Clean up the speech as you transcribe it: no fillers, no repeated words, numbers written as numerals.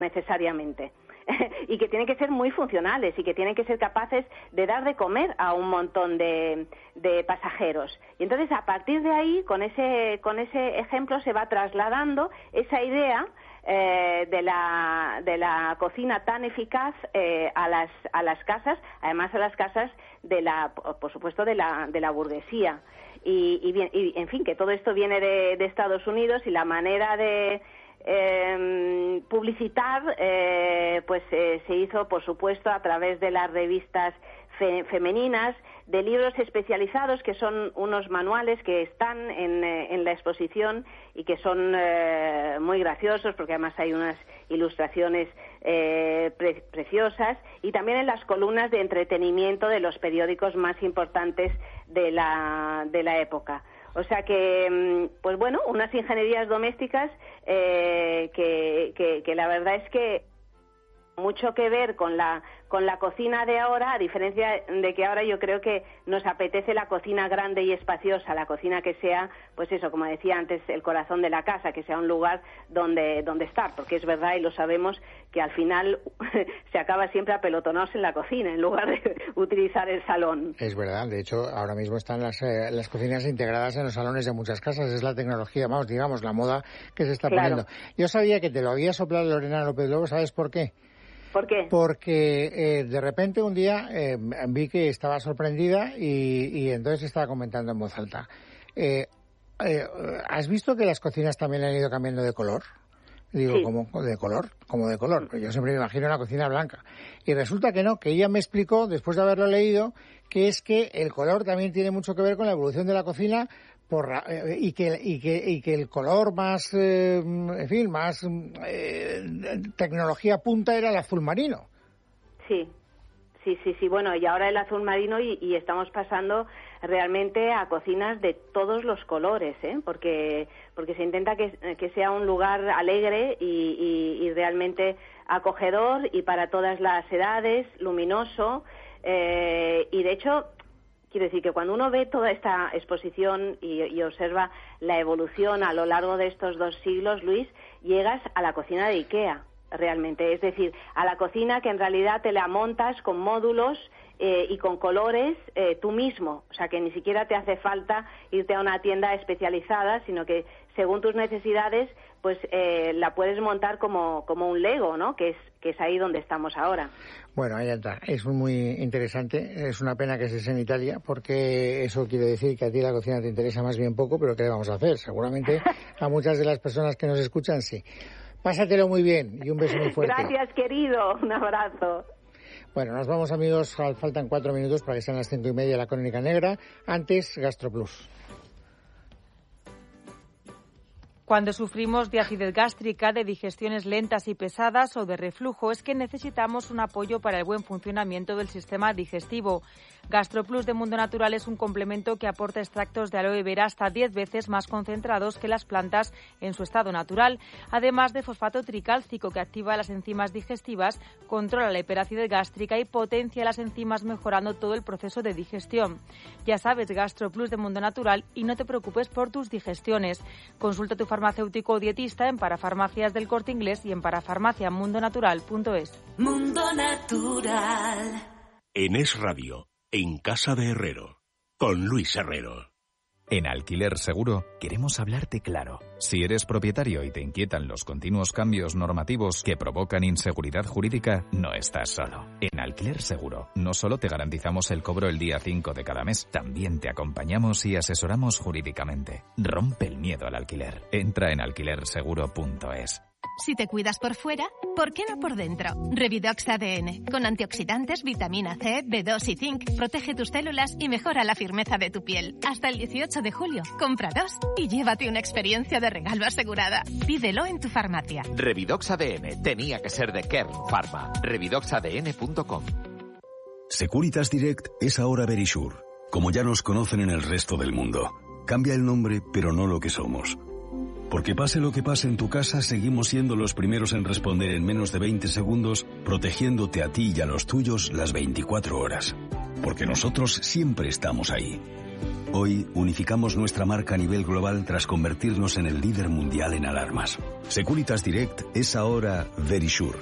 necesariamente. Y que tienen que ser muy funcionales y que tienen que ser capaces de dar de comer a un montón de pasajeros. Y entonces, a partir de ahí, con ese ejemplo, se va trasladando esa idea de la cocina tan eficaz a las casas, además a las casas por supuesto, de la burguesía. Y en fin, que todo esto viene de Estados Unidos, y la manera de publicitar se hizo, por supuesto, a través de las revistas femeninas, de libros especializados, que son unos manuales que están en la exposición y que son muy graciosos, porque además hay unas ilustraciones preciosas, y también en las columnas de entretenimiento de los periódicos más importantes de la época. O sea que, pues bueno, unas ingenierías domésticas que la verdad es que mucho que ver con la cocina de ahora, a diferencia de que ahora yo creo que nos apetece la cocina grande y espaciosa, la cocina que sea, pues eso, como decía antes, el corazón de la casa, que sea un lugar donde estar, porque es verdad, y lo sabemos, que al final se acaba siempre apelotonados en la cocina en lugar de utilizar el salón. Es verdad, de hecho ahora mismo están las cocinas integradas en los salones de muchas casas, es la tecnología, digamos, la moda que se está poniendo. Yo sabía que te lo había soplado Lorena López Lobo, ¿sabes por qué? ¿Por qué? Porque de repente un día vi que estaba sorprendida y entonces estaba comentando en voz alta. ¿Has visto que las cocinas también han ido cambiando de color? Digo, sí. ¿Cómo de color? ¿Cómo de color? Yo siempre me imagino una cocina blanca. Y resulta que no, que ella me explicó, después de haberlo leído, que es que el color también tiene mucho que ver con la evolución de la cocina y que el color más, más tecnología punta era el azul marino. Sí. Bueno, y ahora el azul marino y estamos pasando realmente a cocinas de todos los colores, porque se intenta que sea un lugar alegre y realmente acogedor y para todas las edades, luminoso, y de hecho, quiero decir que cuando uno ve toda esta exposición y observa la evolución a lo largo de estos 2 siglos, Luis, llegas a la cocina de IKEA, realmente. Es decir, a la cocina que en realidad te la montas con módulos y con colores tú mismo. O sea, que ni siquiera te hace falta irte a una tienda especializada, sino que según tus necesidades, pues la puedes montar como un Lego, ¿no? Que es ahí donde estamos ahora. Bueno, ahí está. Es muy interesante. Es una pena que estés en Italia, porque eso quiere decir que a ti la cocina te interesa más bien poco, pero ¿qué le vamos a hacer? Seguramente a muchas de las personas que nos escuchan, sí. Pásatelo muy bien y un beso muy fuerte. Gracias, querido. Un abrazo. Bueno, nos vamos, amigos. Faltan 4 minutos para que sean las 5:30 la Crónica Negra. Antes, GastroPlus. Cuando sufrimos de acidez gástrica, de digestiones lentas y pesadas o de reflujo, es que necesitamos un apoyo para el buen funcionamiento del sistema digestivo. GastroPlus de Mundo Natural es un complemento que aporta extractos de aloe vera hasta 10 veces más concentrados que las plantas en su estado natural, además de fosfato tricálcico que activa las enzimas digestivas, controla la hiperacidez gástrica y potencia las enzimas mejorando todo el proceso de digestión. Ya sabes, GastroPlus de Mundo Natural, y no te preocupes por tus digestiones. Consulta a tu farmacéutico o dietista en Parafarmacias del Corte Inglés y en parafarmaciamundonatural.es. Mundo Natural. En Es Radio, en Casa de Herrero, con Luis Herrero. En Alquiler Seguro queremos hablarte claro. Si eres propietario y te inquietan los continuos cambios normativos que provocan inseguridad jurídica, no estás solo. En Alquiler Seguro no solo te garantizamos el cobro el día 5 de cada mes, también te acompañamos y asesoramos jurídicamente. Rompe el miedo al alquiler. Entra en alquilerseguro.es. Si te cuidas por fuera, ¿por qué no por dentro? Revidox ADN, con antioxidantes, vitamina C, B2 y zinc, protege tus células y mejora la firmeza de tu piel. Hasta el 18 de julio, compra 2 y llévate una experiencia de regalo asegurada. Pídelo en tu farmacia. Revidox ADN, tenía que ser de Kern Pharma. Revidoxadn.com. Securitas Direct es ahora Verisure, como ya nos conocen en el resto del mundo. Cambia el nombre, pero no lo que somos. Porque pase lo que pase en tu casa, seguimos siendo los primeros en responder en menos de 20 segundos, protegiéndote a ti y a los tuyos las 24 horas. Porque nosotros siempre estamos ahí. Hoy unificamos nuestra marca a nivel global tras convertirnos en el líder mundial en alarmas. Securitas Direct es ahora Verisure.